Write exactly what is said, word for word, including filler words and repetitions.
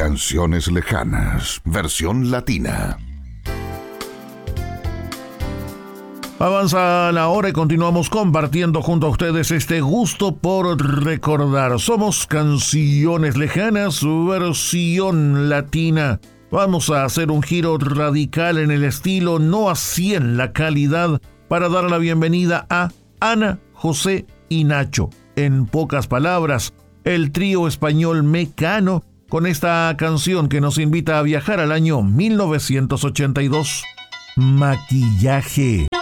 Canciones lejanas, versión latina. Avanza la hora y continuamos compartiendo junto a ustedes este gusto por recordar. Somos Canciones Lejanas, versión latina. Vamos a hacer un giro radical en el estilo, no así en la calidad, para dar la bienvenida a Ana, José y Nacho. En pocas palabras, el trío español Mecano, con esta canción que nos invita a viajar al año mil novecientos ochenta y dos. Maquillaje.